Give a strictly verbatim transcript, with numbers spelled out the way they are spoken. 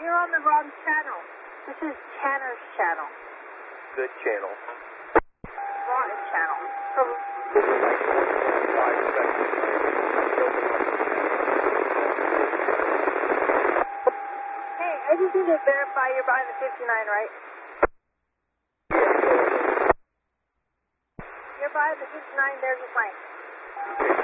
You're on the wrong channel. This is Tanner's channel. Good channel. Wrong channel. From Hey, I just need to verify you're behind the fifty-nine, right? You're behind the fifty-nine, there's a plane.